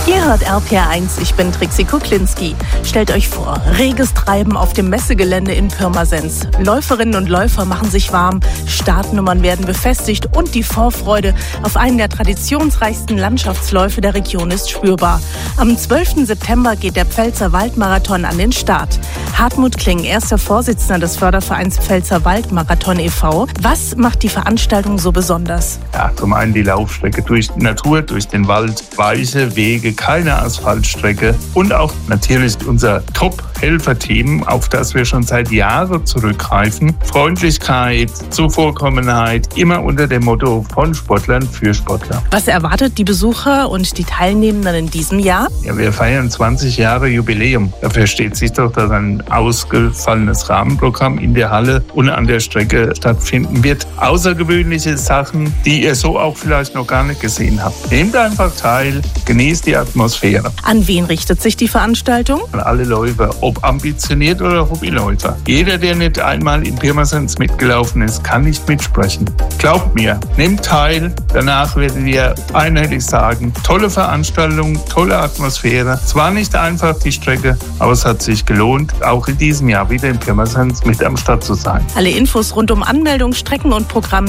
Ihr hört RPR1, ich bin Trixie Kuklinski. Stellt euch vor, reges Treiben auf dem Messegelände in Pirmasens. Läuferinnen und Läufer machen sich warm, Startnummern werden befestigt und die Vorfreude auf einen der traditionsreichsten Landschaftsläufe der Region ist spürbar. Am 12. September geht der Pfälzer Waldmarathon an den Start. Hartmut Kling, erster Vorsitzender des Fördervereins Pfälzer Waldmarathon e.V. Was macht die Veranstaltung so besonders? Ja, zum einen die Laufstrecke durch die Natur, durch den Wald, weiche Wege, keine Asphaltstrecke und auch natürlich unser Top-Helfer-Team, auf das wir schon seit Jahren zurückgreifen. Freundlichkeit, Zuvorkommenheit, immer unter dem Motto von Sportlern für Sportler. Was erwartet die Besucher und die Teilnehmenden in diesem Jahr? Ja, wir feiern 20 Jahre Jubiläum. Da versteht sich doch, dass ein ausgefallenes Rahmenprogramm in der Halle und an der Strecke stattfinden wird. Außergewöhnliche Sachen, die ihr so auch vielleicht noch gar nicht gesehen habt. Nehmt einfach teil, genießt die Atmosphäre. An wen richtet sich die Veranstaltung? An alle Läufer, ob ambitioniert oder Hobbyläufer. Jeder, der nicht einmal in Pirmasens mitgelaufen ist, kann nicht mitsprechen. Glaubt mir, nehmt teil. Danach werden wir einheitlich sagen, tolle Veranstaltung, tolle Atmosphäre. Zwar nicht einfach die Strecke, aber es hat sich gelohnt, auch in diesem Jahr wieder in Pirmasens mit am Start zu sein. Alle Infos rund um Anmeldung, Strecken und Programm